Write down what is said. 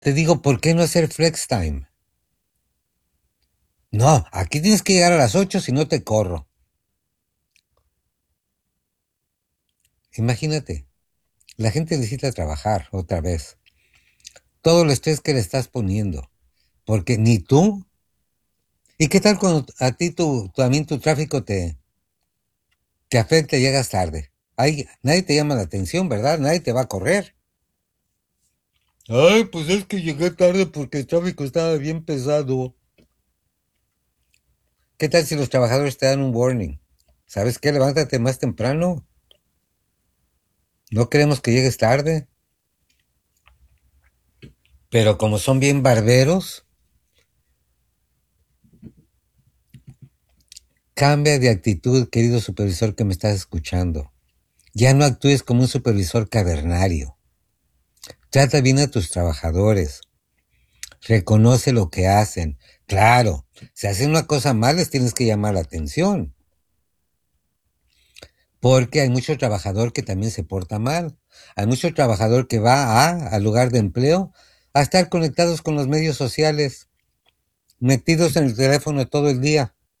Te digo, ¿por qué no hacer flex time? No, aquí tienes que llegar a las 8 si no te corro. Imagínate, la gente necesita trabajar otra vez. Todo el estrés que le estás poniendo, porque ni tú. ¿Y qué tal cuando a ti también tu tráfico te afecta y llegas tarde? Ay, nadie te llama la atención, ¿verdad? Nadie te va a correr. Ay, pues es que llegué tarde porque el tráfico estaba bien pesado. ¿Qué tal si los trabajadores te dan un warning? ¿Sabes qué? Levántate más temprano. No queremos que llegues tarde. Pero como son bien barberos, cambia de actitud, querido supervisor que me estás escuchando. Ya no actúes como un supervisor cavernario. Trata bien a tus trabajadores. Reconoce lo que hacen. Claro, si hacen una cosa mal les tienes que llamar la atención. Porque hay mucho trabajador que también se porta mal. Hay mucho trabajador que va al lugar de empleo a estar conectados con los medios sociales, metidos en el teléfono todo el día.